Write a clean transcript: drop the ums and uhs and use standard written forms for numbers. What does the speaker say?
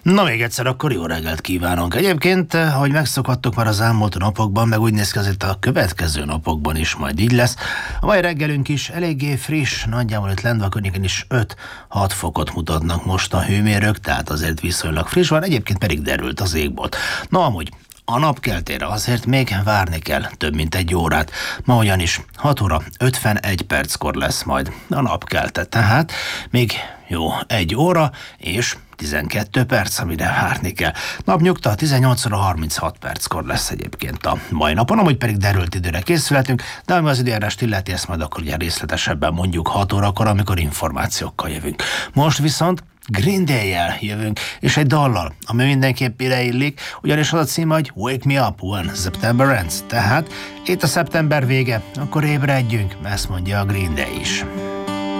Na még egyszer akkor jó reggelt kívánunk. Egyébként, ahogy megszokhattuk már az elmúlt napokban, meg úgy néz ki azért a következő napokban is majd így lesz. A mai reggelünk is eléggé friss, nagyjából itt Lendva környéken is 5-6 fokot mutatnak most a hőmérők, tehát azért viszonylag friss van, egyébként pedig derült az égbolt. Na amúgy, a napkeltére azért még várni kell több mint egy órát. Ma ugyanis 6 óra 51 perckor lesz majd a napkelte, tehát még jó 1 óra és 12 perc, amire várni kell. Napnyugta 18 óra 36 perckor lesz egyébként a mai napon, amúgy pedig derült időre készülhetünk, de ami az időjárást illeti, ezt majd akkor ugye részletesebben mondjuk 6 órakor, amikor információkkal jövünk. Most viszont Green Day-jel jövünk, és egy dallal, ami mindenképp ide illik, ugyanis az a cím, hogy Wake Me Up When September Ends, tehát itt a szeptember vége, akkor ébredjünk, ezt mondja a Green Day is.